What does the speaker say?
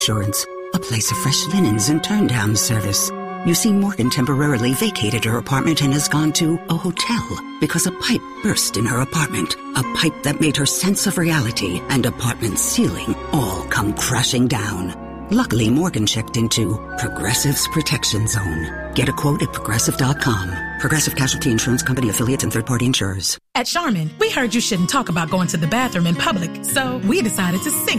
Insurance, a place of fresh linens and turn-down service. You see, Morgan temporarily vacated her apartment and has gone to a hotel because a pipe burst in her apartment. A pipe that made her sense of reality and apartment ceiling all come crashing down. Luckily, Morgan checked into Progressive's Protection Zone. Get a quote at Progressive.com. Progressive Casualty Insurance Company, affiliates, and third-party insurers. At Charmin, we heard you shouldn't talk about going to the bathroom in public, so we decided to sing